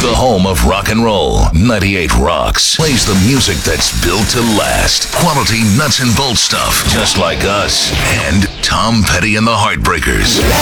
The home of rock and roll. 98 Rocks plays the music that's built to last. Quality nuts and bolts stuff, just like us. And Tom Petty and the Heartbreakers.